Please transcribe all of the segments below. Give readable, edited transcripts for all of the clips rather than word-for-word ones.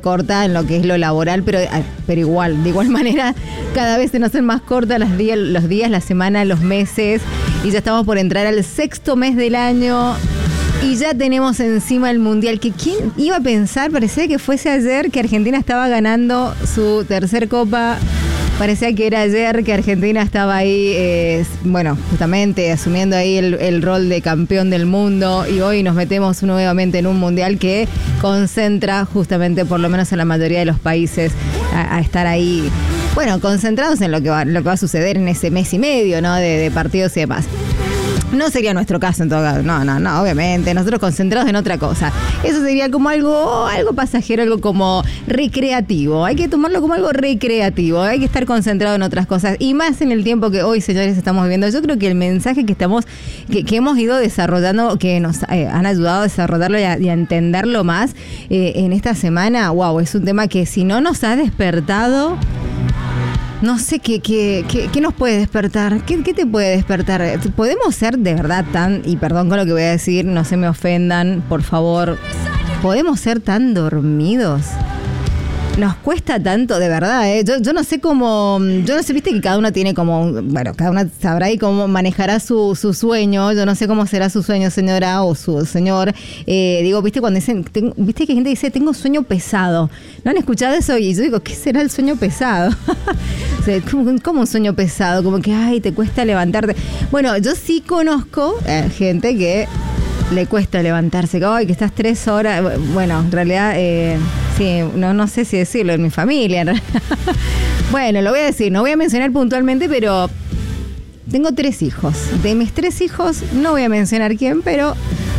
corta en lo que es lo laboral, pero igual, de igual manera, cada vez se nos hacen más cortas los días, la semana, los meses, y ya estamos por entrar al 6º mes del año. Y ya tenemos encima el Mundial, que quién iba a pensar, parecía que fuese ayer que Argentina estaba ganando su tercer copa, parecía que era ayer que Argentina estaba ahí, justamente asumiendo ahí el rol de campeón del mundo, y hoy nos metemos nuevamente en un Mundial que concentra justamente, por lo menos en la mayoría de los países, a estar ahí, concentrados en lo que va a suceder en ese mes y medio, ¿no? De partidos y demás. No sería nuestro caso en todo caso, no, obviamente, nosotros concentrados en otra cosa. Eso sería como algo pasajero, algo como recreativo. Hay que tomarlo como algo recreativo, hay que estar concentrado en otras cosas. Y más en el tiempo que hoy, señores, estamos viviendo. Yo creo que el mensaje que hemos ido desarrollando, que nos han ayudado a desarrollarlo y a entenderlo más en esta semana, es un tema que si no nos ha despertado... No sé qué nos puede despertar. ¿Qué te puede despertar? ¿Podemos ser de verdad y perdón con lo que voy a decir, no se me ofendan, por favor, ¿podemos ser tan dormidos? Nos cuesta tanto, de verdad, Yo no sé cómo, viste que cada uno tiene como, cada uno sabrá y cómo manejará su sueño. Yo no sé cómo será su sueño, señora o su señor. Viste cuando dicen, viste que gente dice, tengo sueño pesado. ¿No han escuchado eso? Y yo digo, ¿qué será el sueño pesado? O sea, ¿cómo un sueño pesado? Como que, te cuesta levantarte. Bueno, yo sí conozco gente que le cuesta levantarse, que estás 3 horas, en realidad, sí, no sé si decirlo, en mi familia. Bueno, lo voy a decir, no voy a mencionar puntualmente, pero tengo 3 hijos. De mis 3 hijos, no voy a mencionar quién, pero,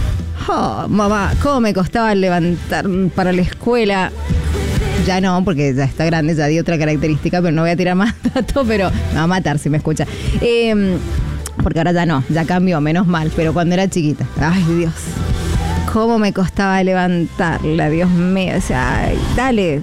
mamá, cómo me costaba levantar para la escuela. Ya no, porque ya está grande, ya di otra característica, pero no voy a tirar más datos, pero me va a matar si me escucha. Porque ahora ya no, ya cambió, menos mal, pero cuando era chiquita, ay Dios, cómo me costaba levantarla, Dios mío, o sea, ay, dale,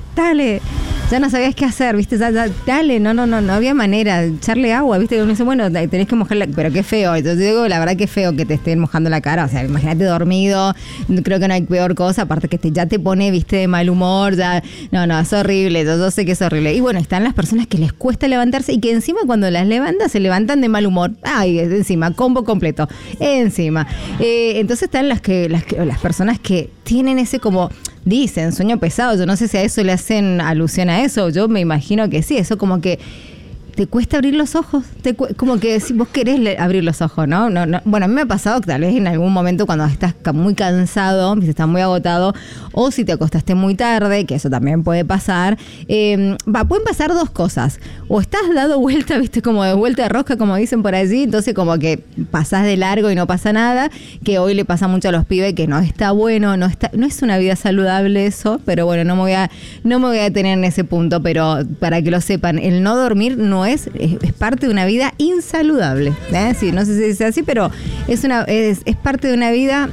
ya no sabías qué hacer, viste, dale, no había manera, echarle agua, viste, uno dice, tenés que mojarla, pero qué feo, entonces digo, la verdad que feo que te estén mojando la cara, o sea, imagínate dormido, creo que no hay peor cosa, aparte que ya te pone, viste, de mal humor, ya, no, es horrible, yo sé que es horrible, y están las personas que les cuesta levantarse y que encima cuando las levantan, se levantan de mal humor, encima, combo completo, encima, entonces están las personas que tienen ese como... Dicen, sueño pesado, yo no sé si a eso le hacen alusión a eso, yo me imagino que sí, eso como que te cuesta abrir los ojos, como que si vos querés abrir los ojos, ¿no? Bueno, a mí me ha pasado que tal vez en algún momento cuando estás muy cansado, estás muy agotado, o si te acostaste muy tarde, que eso también puede pasar, pueden pasar 2 cosas, o estás dado vuelta, viste, como de vuelta de rosca, como dicen por allí, entonces como que pasás de largo y no pasa nada, que hoy le pasa mucho a los pibes, que no está bueno, no es una vida saludable eso, pero bueno, no me voy a detener en ese punto, pero para que lo sepan, el no dormir no es parte de una vida insaludable, sí, no sé si dice así, pero es parte de una vida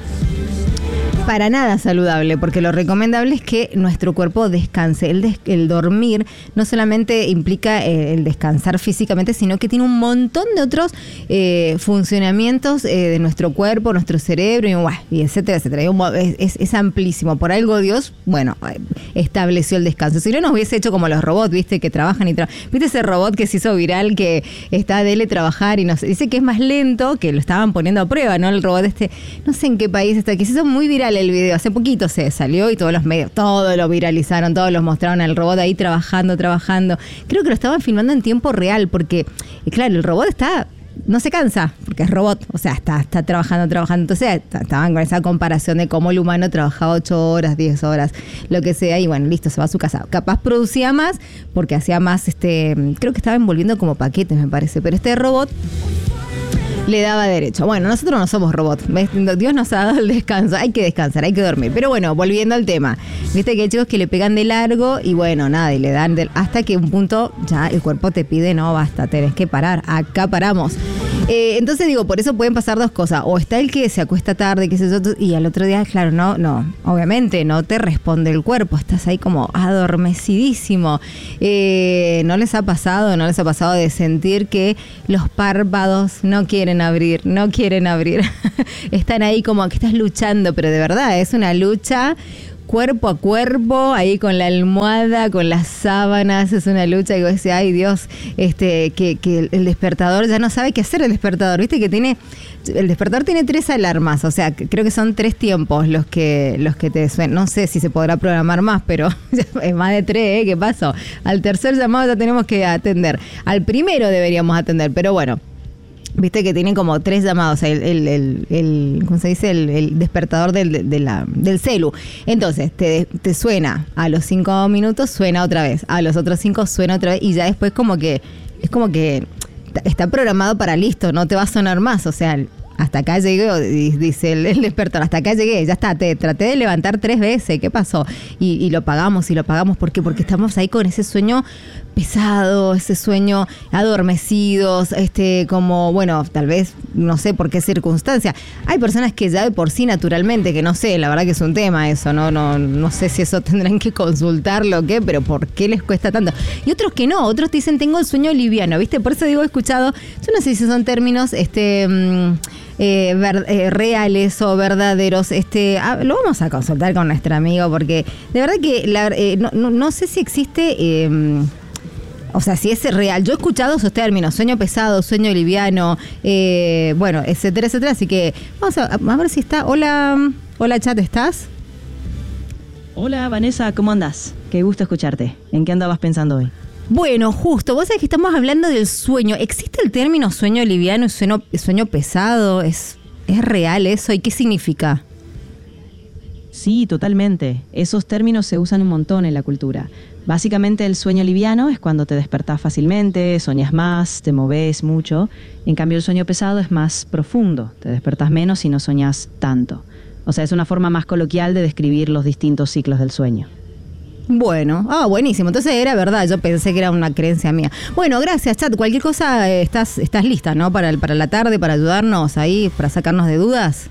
para nada saludable, porque lo recomendable es que nuestro cuerpo descanse. El dormir no solamente implica el descansar físicamente, sino que tiene un montón de otros funcionamientos de nuestro cuerpo, nuestro cerebro, y etcétera, etcétera. Es amplísimo. Por algo Dios, estableció el descanso. Si no nos hubiese hecho como los robots, viste, que trabajan y ¿viste ese robot que se hizo viral, que está de trabajar y dice que es más lento, que lo estaban poniendo a prueba, ¿no? El robot no sé en qué país está, que se hizo muy viral el video, hace poquito se salió y todos los medios, todo lo viralizaron, todos los mostraron al robot ahí trabajando. Creo que lo estaban filmando en tiempo real, porque, claro, el robot no se cansa, porque es robot, o sea, está trabajando. Entonces estaban con esa comparación de cómo el humano trabajaba 8 horas, 10 horas, lo que sea, y listo, se va a su casa. Capaz producía más, porque hacía más, creo que estaba envolviendo como paquetes, me parece, pero este robot le daba derecho. Nosotros no somos robots. Dios nos ha dado el descanso. Hay que descansar, hay que dormir. Pero volviendo al tema. Viste que hay chicos que le pegan de largo y y le dan hasta que un punto ya el cuerpo te pide, no, basta, tenés que parar. Acá paramos. Entonces por eso pueden pasar 2 cosas. O está el que se acuesta tarde, qué sé yo, y al otro día, claro, no, obviamente no te responde el cuerpo. Estás ahí como adormecidísimo. ¿No les ha pasado de sentir que los párpados no quieren abrir? Están ahí como que estás luchando, pero de verdad es una lucha cuerpo a cuerpo, ahí con la almohada, con las sábanas, es una lucha que vos decís, ay Dios, que el despertador ya no sabe qué hacer el despertador, viste que el despertador tiene 3 alarmas, o sea, creo que son 3 tiempos los que te suenan, no sé si se podrá programar más, pero es más de 3, ¿qué pasó? Al tercer llamado ya tenemos que atender, al primero deberíamos atender, pero bueno. Viste que tienen como 3 llamados, ¿cómo se dice? El despertador del celu. Entonces, te suena a los 5 minutos, suena otra vez. A los otros 5 suena otra vez. Y ya después es como que está programado para listo, no te va a sonar más. O sea, hasta acá llegué, dice el despertador, hasta acá llegué, ya está, traté de levantar 3 veces, ¿qué pasó? Y lo pagamos, ¿por qué? Porque estamos ahí con ese sueño pesado, ese sueño adormecidos, como, bueno, tal vez, no sé por qué circunstancia. Hay personas que ya de por sí naturalmente, que no sé, la verdad que es un tema eso, no sé si eso tendrán que consultarlo o qué, pero ¿por qué les cuesta tanto? Y otros que no, otros te dicen, tengo el sueño liviano, ¿viste? Por eso digo, he escuchado, yo no sé si son términos, reales o verdaderos, lo vamos a consultar con nuestro amigo porque de verdad que no sé si existe, o sea, si es real. Yo he escuchado esos términos, sueño pesado, sueño liviano, bueno, etcétera, etcétera, así que vamos a ver si está. Hola chat, ¿estás? Hola Vanessa, ¿cómo andás? Qué gusto escucharte. ¿En qué andabas pensando hoy? Bueno, justo, vos sabés que estamos hablando del sueño. ¿Existe el término sueño liviano y sueño pesado? ¿Es real eso? ¿Y qué significa? Sí, totalmente. Esos términos se usan un montón en la cultura. Básicamente el sueño liviano es cuando te despertás fácilmente, soñas más, te movés mucho. En cambio el sueño pesado es más profundo, te despertás menos y no soñás tanto. O sea, es una forma más coloquial de describir los distintos ciclos del sueño. Bueno, buenísimo. Entonces era verdad, yo pensé que era una creencia mía. Bueno, gracias, chat. Cualquier cosa, estás lista, ¿no? Para la tarde, para ayudarnos ahí, para sacarnos de dudas.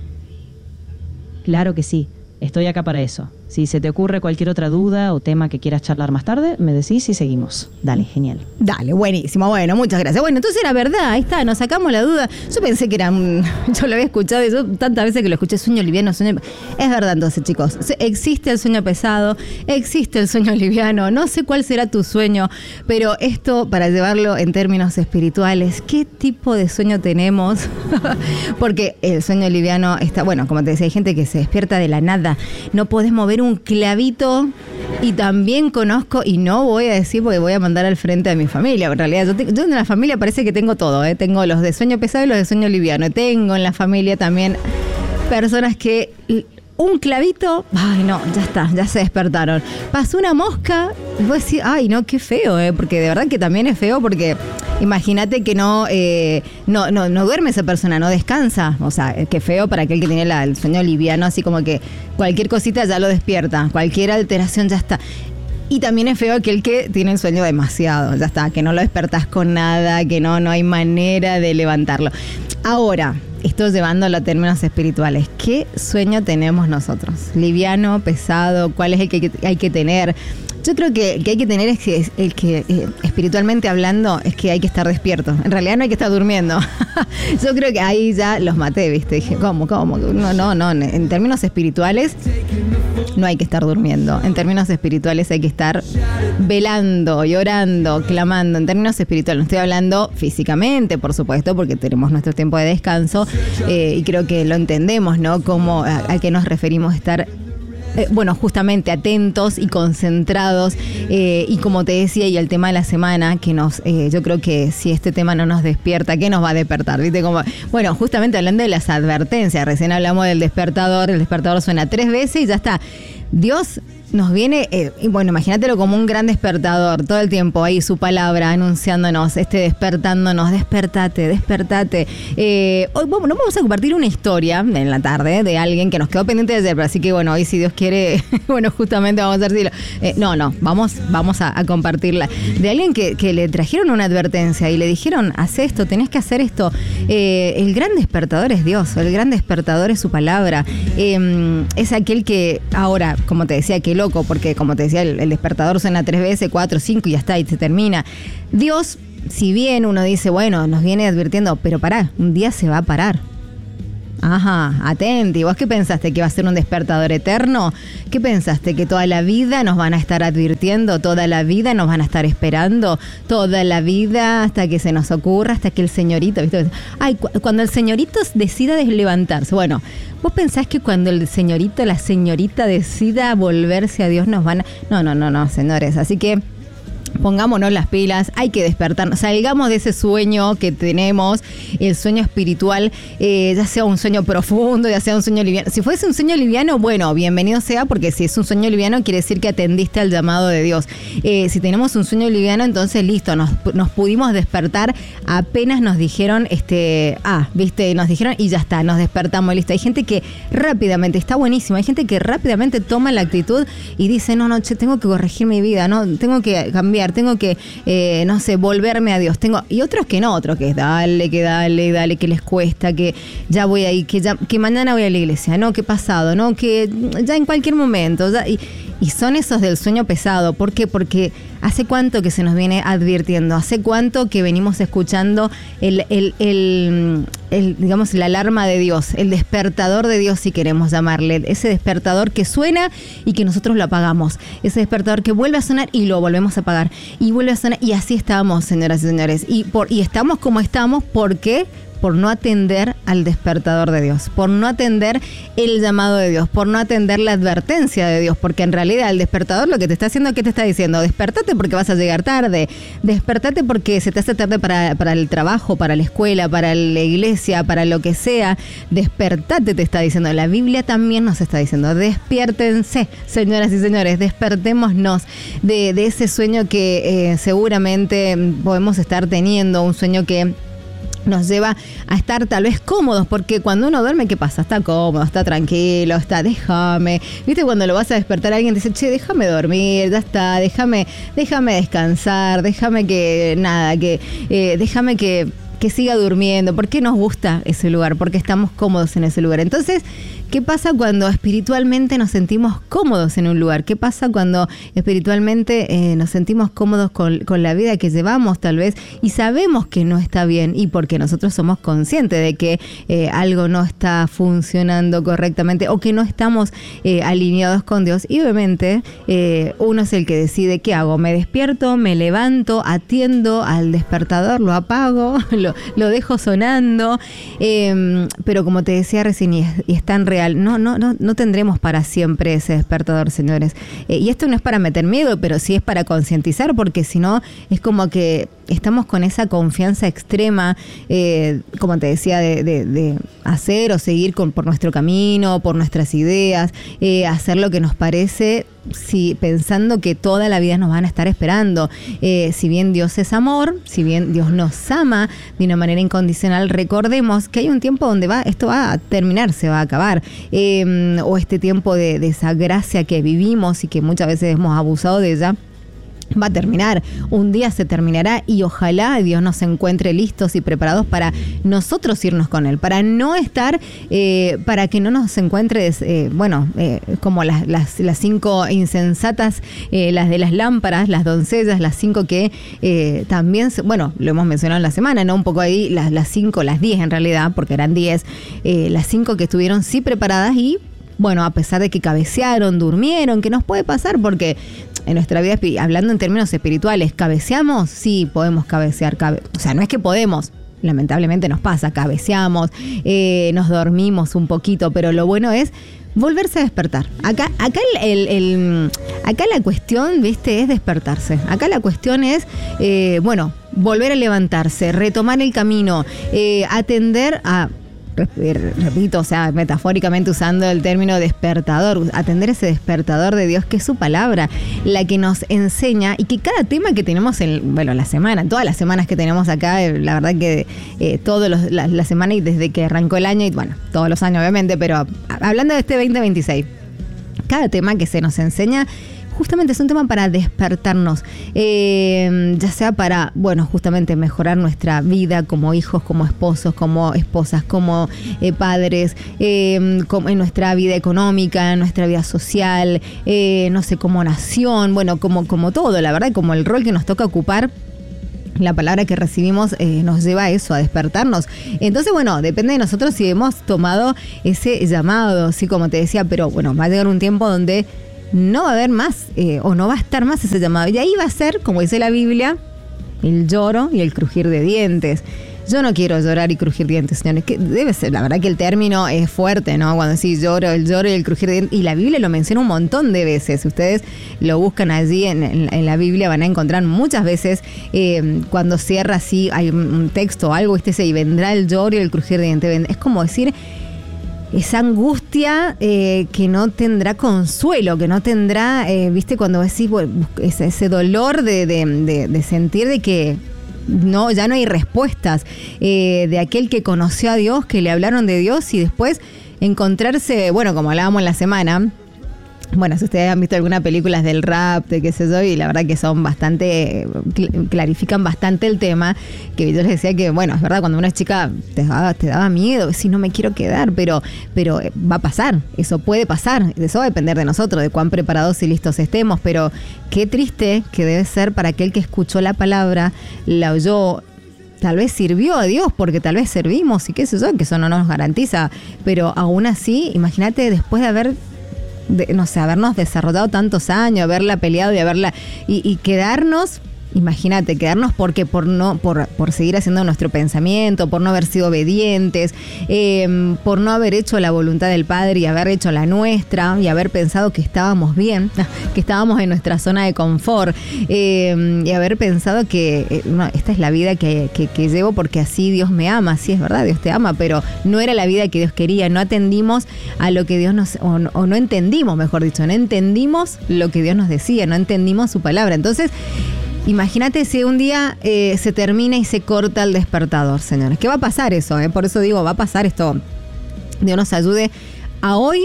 Claro que sí. Estoy acá para eso. Si se te ocurre cualquier otra duda o tema que quieras charlar más tarde, me decís y seguimos. Dale, genial. Dale, buenísimo. Bueno, muchas gracias. Bueno, entonces era verdad, ahí está, nos sacamos la duda. Yo pensé que yo lo había escuchado y yo tantas veces que lo escuché, sueño liviano, sueño... Es verdad entonces, chicos, existe el sueño pesado, existe el sueño liviano, no sé cuál será tu sueño, pero esto para llevarlo en términos espirituales, ¿qué tipo de sueño tenemos? Porque el sueño liviano está, bueno, como te decía, hay gente que se despierta de la nada, no podés mover un clavito. Y también conozco, y no voy a decir porque voy a mandar al frente a mi familia, en realidad yo en la familia parece que tengo todo, tengo los de sueño pesado y los de sueño liviano, tengo en la familia también personas que un clavito, ay no, ya está, ya se despertaron, pasó una mosca, y vos decís, ay no, qué feo, porque de verdad que también es feo porque imagínate que no duerme esa persona, no descansa, o sea, qué feo para aquel que tiene el sueño liviano, así como que cualquier cosita ya lo despierta, cualquier alteración ya está. Y también es feo aquel que tiene el sueño demasiado, ya está, que no lo despertás con nada, que no hay manera de levantarlo. Ahora, esto llevándolo a términos espirituales, ¿qué sueño tenemos nosotros? ¿Liviano, pesado? ¿Cuál es el que hay que tener? Yo creo que el que hay que tener es que espiritualmente hablando, es que hay que estar despierto. En realidad no hay que estar durmiendo. Yo creo que ahí ya los maté, ¿viste? Dije, ¿cómo? No. En términos espirituales no hay que estar durmiendo. En términos espirituales hay que estar velando, llorando, clamando. En términos espirituales, no estoy hablando físicamente, por supuesto, porque tenemos nuestro tiempo de descanso y creo que lo entendemos, ¿no? Cómo a qué nos referimos estar justamente atentos y concentrados y como te decía, y el tema de la semana que yo creo que si este tema no nos despierta, ¿qué nos va a despertar? ¿Viste? Como, bueno, justamente hablando de las advertencias, recién hablamos del despertador, el despertador suena 3 veces y ya está. Dios nos viene, bueno, imagínatelo como un gran despertador, todo el tiempo ahí su palabra anunciándonos, despertándonos, despertate. Hoy nos vamos a compartir una historia en la tarde de alguien que nos quedó pendiente de ayer, así que bueno, hoy si Dios quiere, bueno, justamente vamos a decirlo. Vamos a compartirla. De alguien que le trajeron una advertencia y le dijeron, haz esto, tenés que hacer esto. El gran despertador es Dios, el gran despertador es su palabra. Es aquel que ahora, como te decía, que loco, porque como te decía, el despertador suena 3 veces, 4, 5 y ya está, y se termina. Dios, si bien uno dice, bueno, nos viene advirtiendo, pero pará, un día se va a parar. Ajá, atenti. ¿Vos qué pensaste? ¿Que iba a ser un despertador eterno? ¿Qué pensaste? ¿Que toda la vida nos van a estar advirtiendo? ¿Toda la vida nos van a estar esperando? ¿Toda la vida hasta que se nos ocurra? ¿Hasta que el señorito, ¿viste? Ay, cuando el señorito decida levantarse. Bueno, ¿vos pensás que cuando el señorito, la señorita decida volverse a Dios nos van a...? No, señores. Así que pongámonos las pilas, hay que despertarnos, salgamos de ese sueño que tenemos, el sueño espiritual, ya sea un sueño profundo, ya sea un sueño liviano. Si fuese un sueño liviano, bueno, bienvenido sea, porque si es un sueño liviano quiere decir que atendiste al llamado de Dios. Si tenemos un sueño liviano, entonces listo, nos pudimos despertar apenas nos dijeron, nos dijeron y ya está, nos despertamos, listo. Hay gente que rápidamente, está buenísimo, hay gente que rápidamente toma la actitud y dice, no, tengo que corregir mi vida, no, tengo que cambiar, tengo que, volverme a Dios. Y otros que no, otros que es dale, que les cuesta, que ya voy ahí, que mañana voy a la iglesia, no, que pasado, no, que ya en cualquier momento. Y son esos del sueño pesado. ¿Por qué? Porque hace cuánto que se nos viene advirtiendo, hace cuánto que venimos escuchando digamos, la alarma de Dios, el despertador de Dios, si queremos llamarle, ese despertador que suena y que nosotros lo apagamos, ese despertador que vuelve a sonar y lo volvemos a apagar, y vuelve a sonar, y así estamos, señoras y señores, y estamos como estamos, ¿por qué? Por no atender al despertador de Dios, por no atender el llamado de Dios, por no atender la advertencia de Dios, porque en realidad el despertador lo que te está haciendo, ¿qué te está diciendo? Despertate porque vas a llegar tarde, despertate porque se te hace tarde para el trabajo, para la escuela, para la iglesia, para lo que sea, despertate te está diciendo. La Biblia también nos está diciendo, despiértense, señoras y señores, despertémonos de ese sueño que seguramente podemos estar teniendo, un sueño que nos lleva a estar tal vez cómodos, porque cuando uno duerme, ¿qué pasa? Está cómodo, está tranquilo, déjame. ¿Viste cuando lo vas a despertar a alguien? Te dice, che, déjame dormir, ya está, déjame descansar, déjame que siga durmiendo. ¿Por qué nos gusta ese lugar? Porque estamos cómodos en ese lugar. Entonces, ¿qué pasa cuando espiritualmente nos sentimos cómodos en un lugar? ¿Qué pasa cuando espiritualmente nos sentimos cómodos con la vida que llevamos tal vez y sabemos que no está bien y porque nosotros somos conscientes de que algo no está funcionando correctamente o que no estamos alineados con Dios? Y obviamente uno es el que decide qué hago. Me despierto, me levanto, atiendo al despertador, lo apago, lo dejo sonando, pero como te decía recién, y es tan real, no tendremos para siempre ese despertador, señores. Y esto no es para meter miedo, pero sí es para concientizar, porque si no, es como que estamos con esa confianza extrema, como te decía, de hacer o seguir por nuestro camino, por nuestras ideas, hacer lo que nos parece, pensando que toda la vida nos van a estar esperando. Si bien Dios es amor, si bien Dios nos ama de una manera incondicional, recordemos que hay un tiempo donde esto va a terminar, se va a acabar. O este tiempo de esa gracia que vivimos y que muchas veces hemos abusado de ella, va a terminar, un día se terminará y ojalá Dios nos encuentre listos y preparados para nosotros irnos con Él, para no estar, para que no nos encuentre, como las 5 insensatas, las de las lámparas, las doncellas, las 5 que también, lo hemos mencionado en la semana, ¿no? Un poco ahí, las 10 en realidad, porque eran 10, las 5 que estuvieron sí preparadas y, a pesar de que cabecearon, durmieron, que nos puede pasar porque en nuestra vida, hablando en términos espirituales, ¿cabeceamos? Sí, podemos cabecear. No es que podemos, lamentablemente nos pasa, cabeceamos, nos dormimos un poquito, pero lo bueno es volverse a despertar. Acá la cuestión, ¿viste? Es despertarse. Acá la cuestión es, volver a levantarse, retomar el camino, atender a... Repito, metafóricamente usando el término despertador, atender ese despertador de Dios que es su palabra, la que nos enseña, y que cada tema que tenemos la semana, todas las semanas que tenemos acá, la verdad que la semana y desde que arrancó el año, y todos los años obviamente, pero hablando de este 2026, cada tema que se nos enseña justamente es un tema para despertarnos, ya sea para, justamente mejorar nuestra vida como hijos, como esposos, como esposas, como padres, como en nuestra vida económica, en nuestra vida social, como nación, como todo, la verdad, como el rol que nos toca ocupar la palabra que recibimos nos lleva a eso, a despertarnos. Entonces, bueno, depende de nosotros si hemos tomado ese llamado, sí, como te decía, pero bueno, va a llegar un tiempo donde no va a haber más o no va a estar más ese llamado. Y ahí va a ser, como dice la Biblia, el lloro y el crujir de dientes. Yo no quiero llorar y crujir dientes, señores, que debe ser, la verdad que el término es fuerte, ¿no? Cuando decís lloro y el crujir de dientes, y la Biblia lo menciona un montón de veces. Si ustedes lo buscan allí en la Biblia van a encontrar muchas veces cuando cierra así, hay un texto o algo, y vendrá el lloro y el crujir de dientes. Es como decir, esa angustia que no tendrá consuelo, que no tendrá, viste, cuando decís, bueno, ese dolor de sentir de que no, ya no hay respuestas, de aquel que conoció a Dios, que le hablaron de Dios y después encontrarse, bueno, como hablábamos en la semana. Bueno, si ustedes han visto algunas películas del rap, de qué sé yo, y la verdad que son bastante, clarifican bastante el tema, que yo les decía que, bueno, es verdad, cuando una chica te daba miedo, si no me quiero quedar, pero va a pasar, eso puede pasar, eso va a depender de nosotros, de cuán preparados y listos estemos, pero qué triste que debe ser para aquel que escuchó la palabra, la oyó, tal vez sirvió a Dios, porque tal vez servimos y qué sé yo, que eso no nos garantiza, pero aún así, imagínate después de habernos desarrollado tantos años, haberla peleado y y quedarnos, imagínate, quedarnos porque por seguir haciendo nuestro pensamiento, por no haber sido obedientes, por no haber hecho la voluntad del Padre y haber hecho la nuestra y haber pensado que estábamos bien, que estábamos en nuestra zona de confort, y haber pensado que esta es la vida que llevo porque así Dios me ama. Sí, es verdad, Dios te ama, pero no era la vida que Dios quería, no atendimos a lo que Dios o no entendimos, mejor dicho, no entendimos lo que Dios nos decía, no entendimos su palabra. Entonces, imagínate si un día se termina y se corta el despertador, señores. ¿Qué va a pasar eso? Por eso digo, va a pasar esto. Dios nos ayude a hoy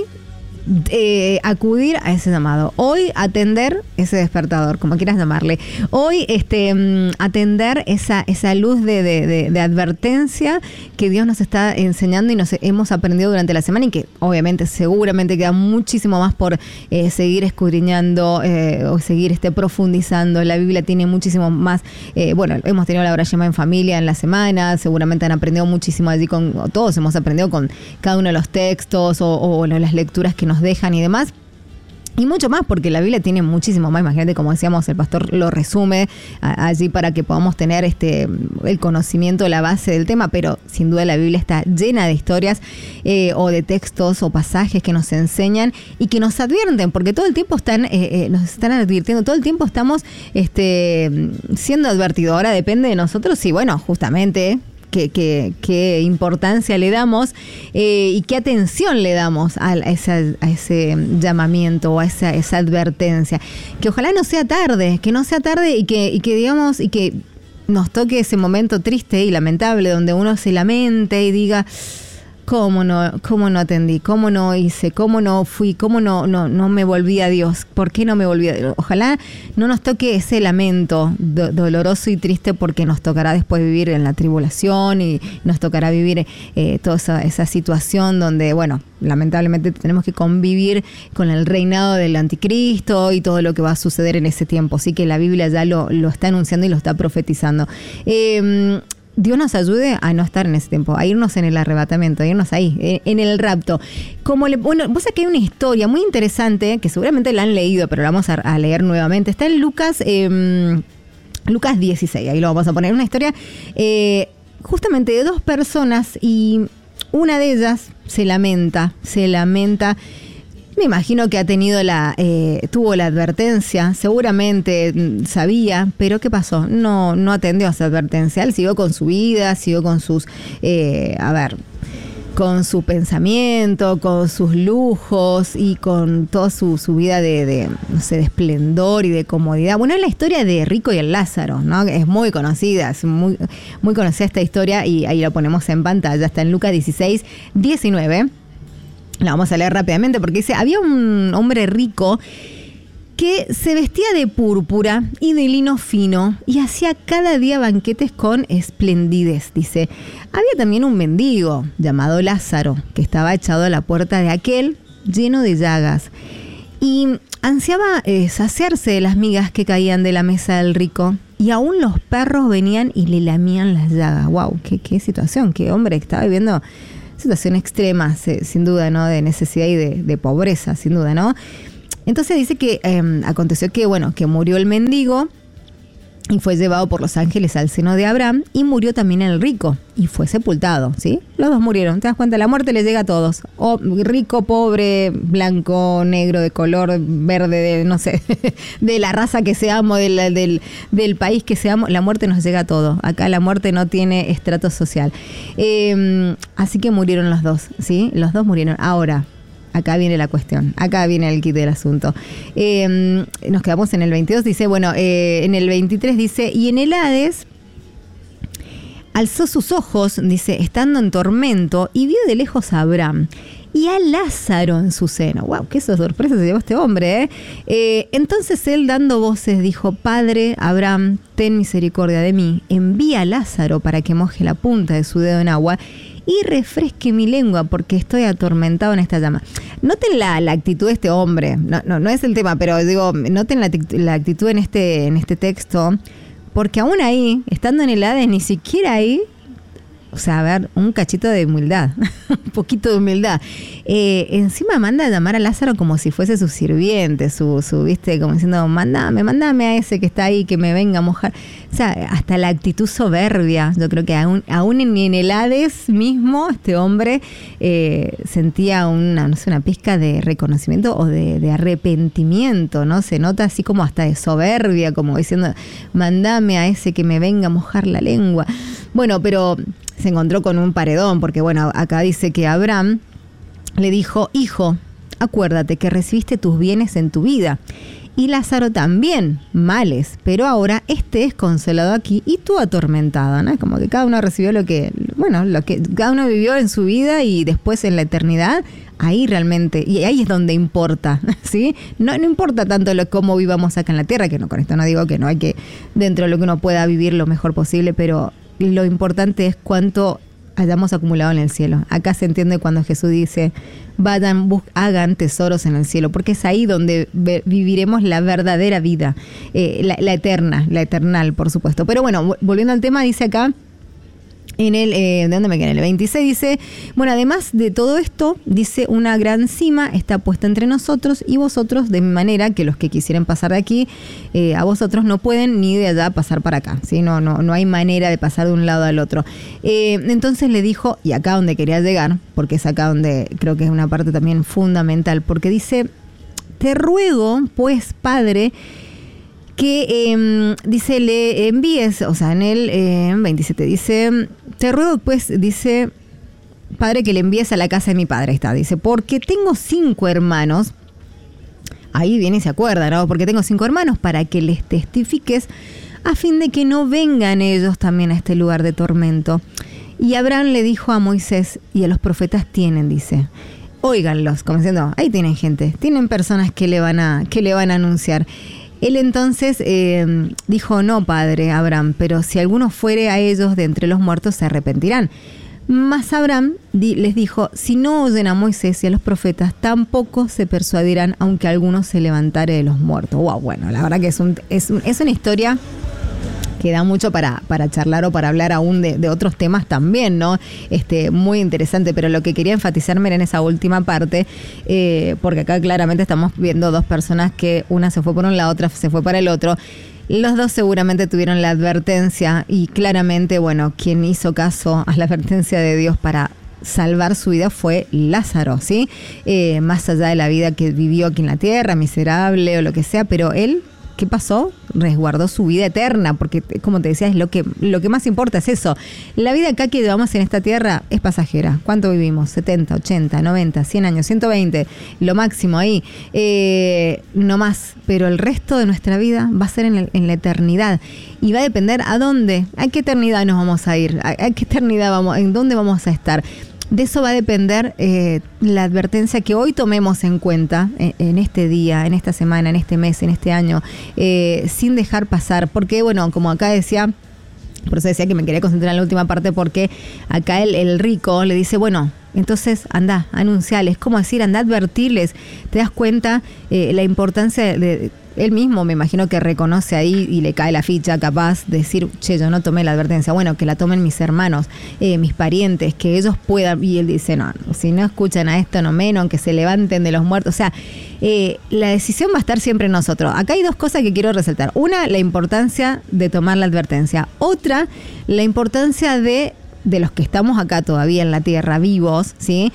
acudir a ese llamado. Hoy atender ese despertador, como quieras llamarle. Hoy atender esa luz de advertencia que Dios nos está enseñando y nos hemos aprendido durante la semana y que obviamente seguramente queda muchísimo más por seguir escudriñando o seguir profundizando. La Biblia tiene muchísimo más. Bueno, hemos tenido la hora llama en familia en la semana, seguramente han aprendido muchísimo allí todos hemos aprendido con cada uno de los textos o las lecturas que nos dejan y demás. Y mucho más, porque la Biblia tiene muchísimo más. Imagínate, como decíamos, el pastor lo resume allí para que podamos tener el conocimiento, la base del tema, pero sin duda la Biblia está llena de historias o de textos o pasajes que nos enseñan y que nos advierten, porque todo el tiempo nos están advirtiendo, todo el tiempo estamos siendo advertidos. Ahora depende de nosotros y bueno, justamente qué importancia le damos y qué atención le damos a ese llamamiento o a esa advertencia. Que ojalá no sea tarde, que no sea tarde y que digamos, y que nos toque ese momento triste y lamentable donde uno se lamente y diga, ¿cómo no atendí? ¿Cómo no hice? ¿Cómo no fui? ¿Cómo no me volví a Dios? ¿Por qué no me volví a Dios? Ojalá no nos toque ese lamento doloroso y triste, porque nos tocará después vivir en la tribulación y nos tocará vivir toda esa situación donde, bueno, lamentablemente tenemos que convivir con el reinado del anticristo y todo lo que va a suceder en ese tiempo. Así que la Biblia ya lo está anunciando y lo está profetizando. Dios nos ayude a no estar en ese tiempo, a irnos en el arrebatamiento, a irnos ahí, en el rapto. Bueno, vos sabés que hay una historia muy interesante, que seguramente la han leído, pero la vamos a leer nuevamente. Está en Lucas 16, ahí lo vamos a poner. Una historia justamente de dos personas y una de ellas se lamenta. Me imagino que tuvo la advertencia, seguramente sabía, pero ¿qué pasó? No atendió a esa advertencia. Él siguió con su vida, siguió con sus, con su pensamiento, con sus lujos y con toda su vida de esplendor y de comodidad. Bueno, es la historia de Rico y el Lázaro, ¿no? Es muy conocida, es muy, muy conocida esta historia y ahí la ponemos en pantalla. Está en Lucas 16, 19. La vamos a leer rápidamente porque dice, había un hombre rico que se vestía de púrpura y de lino fino y hacía cada día banquetes con esplendidez. Dice, había también un mendigo llamado Lázaro que estaba echado a la puerta de aquel lleno de llagas y ansiaba saciarse de las migas que caían de la mesa del rico, y aún los perros venían y le lamían las llagas. ¡Wow! ¡Qué situación! ¡Qué hombre que estaba viviendo! Situación extrema, sin duda, ¿no? De necesidad y de pobreza, sin duda, ¿no? Entonces dice que aconteció que, bueno, que murió el mendigo y fue llevado por los ángeles al seno de Abraham, y murió también el rico y fue sepultado, ¿sí? Los dos murieron. ¿Te das cuenta? La muerte le llega a todos. O rico, pobre, blanco, negro, de color verde, de, no sé, de la raza que seamos, del país que seamos, la muerte nos llega a todos. Acá la muerte no tiene estrato social. Así que murieron los dos, ¿sí? Los dos murieron. Ahora, acá viene la cuestión, acá viene el kit del asunto. Nos quedamos en el 22, dice, bueno, en el 23 dice, y en el Hades alzó sus ojos, dice, estando en tormento, y vio de lejos a Abraham y a Lázaro en su seno. ¡Wow! ¡Qué sorpresa se llevó este hombre! Entonces él, dando voces, dijo, Padre Abraham, ten misericordia de mí, envía a Lázaro para que moje la punta de su dedo en agua y refresque mi lengua, porque estoy atormentado en esta llama. Noten la actitud de este hombre. No es el tema, pero digo, noten la actitud en este texto, porque aún ahí, estando en el Hades, ni siquiera ahí, o sea, a ver, un cachito de humildad, un poquito de humildad. Encima manda a llamar a Lázaro como si fuese su sirviente, su viste, como diciendo, mándame a ese que está ahí, que me venga a mojar. O sea, hasta la actitud soberbia. Yo creo que aún en el Hades mismo, este hombre sentía una pizca de reconocimiento o de arrepentimiento, ¿no? Se nota así como hasta de soberbia, como diciendo, mándame a ese que me venga a mojar la lengua. Bueno, pero se encontró con un paredón, porque bueno, acá dice que Abraham le dijo, hijo, acuérdate que recibiste tus bienes en tu vida, y Lázaro también, males, pero ahora este es consolado aquí y tú atormentado, ¿no? Como que cada uno recibió lo que cada uno vivió en su vida, y después en la eternidad, ahí realmente, y ahí es donde importa, ¿sí? No importa tanto cómo vivamos acá en la tierra, que no, con esto no digo que no hay que, dentro de lo que uno pueda vivir lo mejor posible, pero lo importante es cuánto hayamos acumulado en el cielo. Acá se entiende cuando Jesús dice, vayan, hagan tesoros en el cielo, porque es ahí donde viviremos la verdadera vida, la eterna, la eternal, por supuesto. Pero bueno, volviendo al tema, dice acá, ¿de dónde me quedé? En el 26 dice, bueno, además de todo esto, dice, una gran cima está puesta entre nosotros y vosotros, de manera que los que quisieran pasar de aquí a vosotros no pueden, ni de allá pasar para acá, ¿sí? No hay manera de pasar de un lado al otro. Entonces le dijo, y acá donde quería llegar, porque es acá donde creo que es una parte también fundamental, porque dice, te ruego, pues, Padre, que dice, le envíes, o sea, en el 27 dice, te ruego pues, dice, Padre, que le envíes a la casa de mi padre, está, dice, porque tengo 5 hermanos, ahí viene y se acuerda, ¿no? Porque tengo 5 hermanos, para que les testifiques, a fin de que no vengan ellos también a este lugar de tormento. Y Abraham le dijo a Moisés, y a los profetas tienen, dice, óiganlos, como diciendo, ahí tienen gente, tienen personas que le van a anunciar. Él entonces dijo, no, padre Abraham, pero si alguno fuere a ellos de entre los muertos se arrepentirán. Mas Abraham les dijo, si no oyen a Moisés y a los profetas, tampoco se persuadirán, aunque alguno se levantare de los muertos. Wow, bueno, la verdad que es una historia que da mucho para charlar o para hablar aún de otros temas también, ¿no? Muy interesante, pero lo que quería enfatizarme era en esa última parte, porque acá claramente estamos viendo dos personas que una se fue por un lado, otra se fue para el otro. Los dos seguramente tuvieron la advertencia y claramente, bueno, quien hizo caso a la advertencia de Dios para salvar su vida fue Lázaro, ¿sí? Más allá de la vida que vivió aquí en la tierra, miserable o lo que sea, pero él, ¿qué pasó? Resguardó su vida eterna, porque como te decía, es lo que más importa es eso. La vida acá que llevamos en esta tierra es pasajera. ¿Cuánto vivimos? 70, 80, 90, 100 años, 120, lo máximo ahí. No más, pero el resto de nuestra vida va a ser en la eternidad. Y va a depender a dónde, a qué eternidad nos vamos a ir, a qué eternidad en dónde vamos a estar. De eso va a depender la advertencia que hoy tomemos en cuenta en este día, en esta semana, en este mes, en este año, sin dejar pasar. Porque, bueno, como acá decía, por eso decía que me quería concentrar en la última parte, porque acá el rico le dice, bueno, entonces anda, anunciales, ¿cómo decir? Anda a advertirles. Te das cuenta la importancia de él mismo me imagino que reconoce ahí y le cae la ficha capaz de decir, che, yo no tomé la advertencia. Bueno, que la tomen mis hermanos, mis parientes, que ellos puedan. Y él dice, no, si no escuchan a esto, no menos, que se levanten de los muertos. O sea, la decisión va a estar siempre en nosotros. Acá hay dos cosas que quiero resaltar. Una, la importancia de tomar la advertencia. Otra, la importancia de los que estamos acá todavía en la tierra, vivos, ¿sí?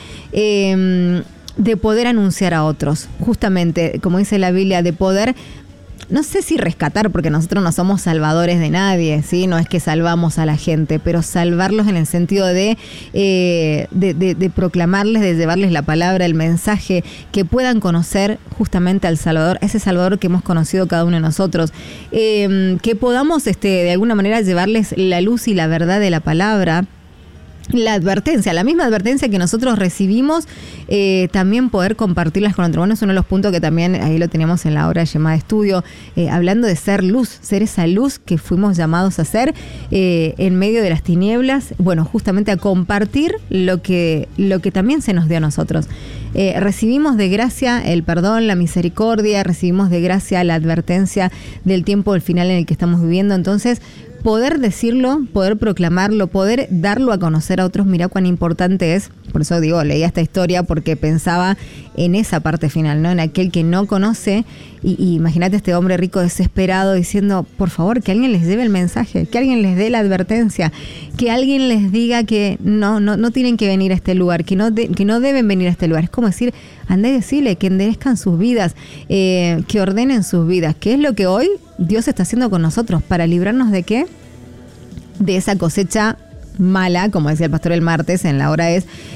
De poder anunciar a otros. Justamente, como dice la Biblia, de poder, no sé si rescatar, porque nosotros no somos salvadores de nadie, ¿sí? No es que salvamos a la gente, pero salvarlos en el sentido de proclamarles, de llevarles la palabra, el mensaje, que puedan conocer justamente al Salvador, ese Salvador que hemos conocido cada uno de nosotros, que podamos de alguna manera llevarles la luz y la verdad de la palabra. La advertencia, la misma advertencia que nosotros recibimos, también poder compartirlas con otros. Bueno, es uno de los puntos que también ahí lo teníamos en la hora llamada estudio, hablando de ser luz, ser esa luz que fuimos llamados a ser en medio de las tinieblas, bueno, justamente a compartir lo que también se nos dio a nosotros. Recibimos de gracia el perdón, la misericordia, recibimos de gracia la advertencia del tiempo del final en el que estamos viviendo. Entonces, poder decirlo, poder proclamarlo, poder darlo a conocer a otros, mirá cuán importante es. Por eso digo, leía esta historia porque pensaba en esa parte final, ¿no? En aquel que no conoce. Y imagínate este hombre rico desesperado diciendo, por favor, que alguien les lleve el mensaje, que alguien les dé la advertencia, que alguien les diga que no tienen que venir a este lugar, que no deben venir a este lugar. Es como decir, andá y decirle que enderezcan sus vidas, que ordenen sus vidas, que es lo que hoy Dios está haciendo con nosotros, para librarnos de ¿qué? De esa cosecha mala, como decía el pastor el martes en la hora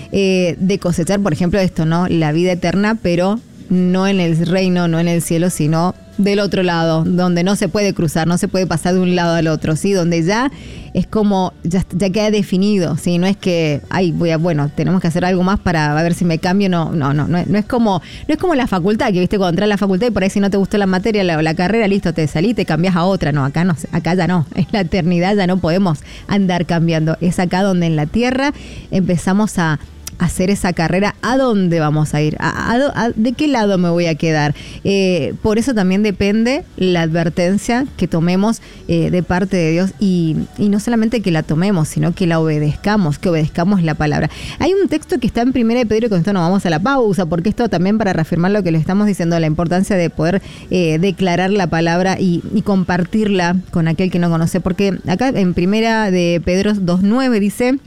de cosechar, por ejemplo, esto, ¿no? La vida eterna, pero no en el reino, no en el cielo, sino del otro lado, donde no se puede cruzar, no se puede pasar de un lado al otro, ¿sí? Donde ya es como, ya queda definido, ¿sí? No es que, tenemos que hacer algo más para ver si me cambio, no es como la facultad, que viste cuando entras a la facultad y por ahí si no te gustó la materia, la carrera, listo, te salís, te cambias a otra, no, acá ya no, en la eternidad ya no podemos andar cambiando, es acá donde en la tierra empezamos a hacer esa carrera. ¿A dónde vamos a ir? ¿De qué lado me voy a quedar? Por eso también depende la advertencia que tomemos de parte de Dios y no solamente que la tomemos, sino que la obedezcamos, que obedezcamos la palabra. Hay un texto que está en 1 Pedro y con esto nos vamos a la pausa, porque esto también para reafirmar lo que le estamos diciendo, la importancia de poder declarar la palabra y compartirla con aquel que no conoce, porque acá en 1 de Pedro 2:9 dice: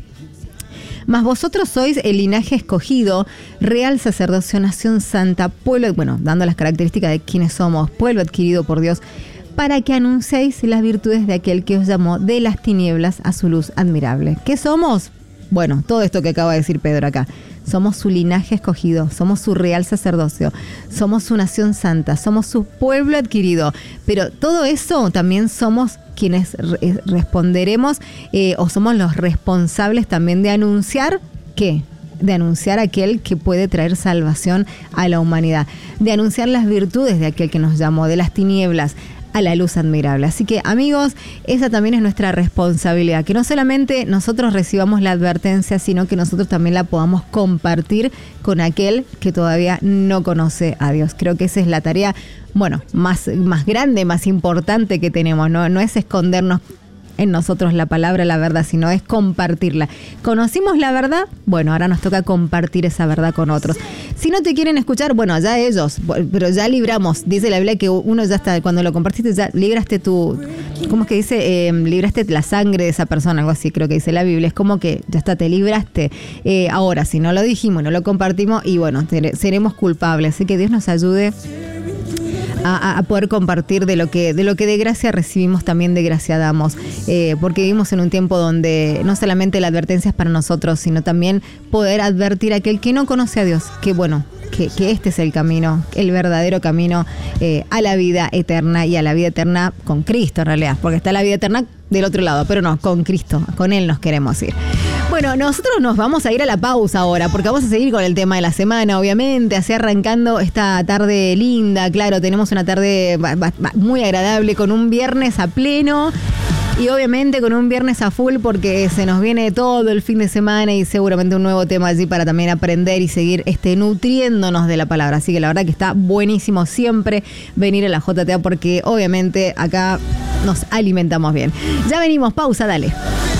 mas vosotros sois el linaje escogido, real sacerdocio, nación santa, pueblo, dando las características de quiénes somos, pueblo adquirido por Dios, para que anunciéis las virtudes de aquel que os llamó de las tinieblas a su luz admirable. ¿Qué somos? Bueno, todo esto que acaba de decir Pedro acá. Somos su linaje escogido, somos su real sacerdocio, somos su nación santa, somos su pueblo adquirido. Pero todo eso también somos quienes responderemos o somos los responsables también de anunciar ¿qué? De anunciar aquel que puede traer salvación a la humanidad, de anunciar las virtudes de aquel que nos llamó de las tinieblas a la luz admirable. Así que, amigos, esa también es nuestra responsabilidad, que no solamente nosotros recibamos la advertencia, sino que nosotros también la podamos compartir con aquel que todavía no conoce a Dios. Creo que esa es la tarea, más grande, más importante que tenemos, ¿no? No es escondernos en nosotros la palabra, la verdad, sino es compartirla. ¿Conocimos la verdad? Ahora nos toca compartir esa verdad con otros. Si no te quieren escuchar, ya ellos, pero ya libramos. Dice la Biblia que uno ya está, cuando lo compartiste, ya libraste ¿cómo es que dice? Libraste la sangre de esa persona, algo así creo que dice la Biblia. Es como que ya está, te libraste. Ahora, si no lo dijimos, no lo compartimos, y seremos culpables. Así que Dios nos ayude a poder compartir de lo que de gracia recibimos, también de gracia damos, porque vivimos en un tiempo donde no solamente la advertencia es para nosotros, sino también poder advertir a aquel que no conoce a Dios, que este es el camino, el verdadero camino a la vida eterna, y a la vida eterna con Cristo en realidad, porque está la vida eterna del otro lado, pero no, con Cristo, con Él nos queremos ir. Nosotros nos vamos a ir a la pausa ahora, porque vamos a seguir con el tema de la semana, obviamente, así arrancando esta tarde linda. Claro, tenemos una tarde muy agradable, con un viernes a pleno. Y obviamente con un viernes a full porque se nos viene todo el fin de semana y seguramente un nuevo tema allí para también aprender y seguir nutriéndonos de la palabra. Así que la verdad que está buenísimo siempre venir a la JTA porque obviamente acá nos alimentamos bien. Ya venimos, pausa, dale.